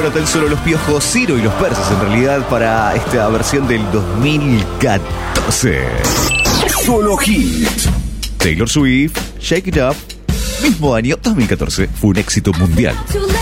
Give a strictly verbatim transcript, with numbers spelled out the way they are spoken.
ahora tan solo los Piojos, Ciro y los Persas en realidad para esta versión del dos mil catorce. Solo hit. Taylor Swift, Shake It Up, mismo año dos mil catorce, fue un éxito mundial.